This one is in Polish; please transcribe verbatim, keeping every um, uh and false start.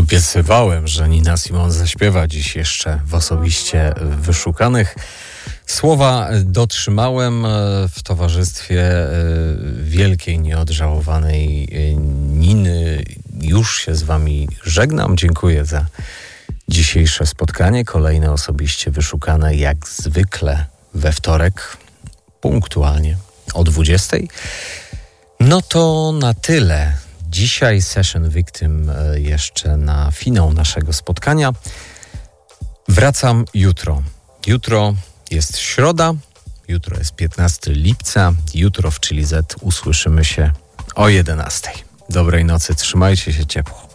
Obiecywałem, że Nina Simone zaśpiewa dziś jeszcze w osobiście wyszukanych. Słowa dotrzymałem w towarzystwie wielkiej, nieodżałowanej Niny. Już się z wami żegnam. Dziękuję za dzisiejsze spotkanie. Kolejne osobiście wyszukane jak zwykle we wtorek, punktualnie o dwudziestej. No to na tyle. Dzisiaj Session Victim jeszcze na finał naszego spotkania. Wracam jutro. Jutro jest środa, jutro jest piętnastego lipca. Jutro w Chili Z usłyszymy się o jedenastej. Dobrej nocy, trzymajcie się ciepło.